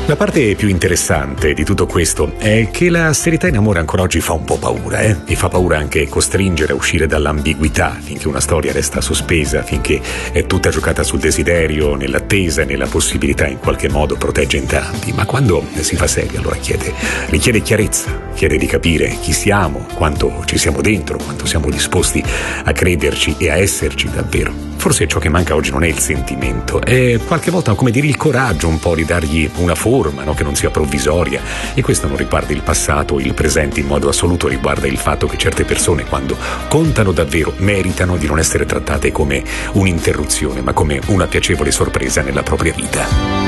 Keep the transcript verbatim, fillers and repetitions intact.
La parte più interessante di tutto questo è che la serietà in amore ancora oggi fa un po' paura, eh? E fa paura anche costringere a uscire dall'ambiguità finché una storia resta sospesa, finché è tutta giocata sul desiderio, nell'attesa e nella possibilità in qualche modo protegge entrambi. Ma quando si fa seria, allora chiede, richiede chiarezza, chiede di capire chi siamo, quanto ci siamo dentro, quanto siamo disposti a crederci e a esserci davvero. Forse ciò che manca oggi non è il sentimento, è qualche volta, come dire, il coraggio un po' di dargli una forma, no? Che non sia provvisoria. E questo non riguarda il passato o il presente in modo assoluto, riguarda il fatto che certe persone, quando contano davvero, meritano di non essere trattate come un'interruzione, ma come una piacevole sorpresa nella propria vita.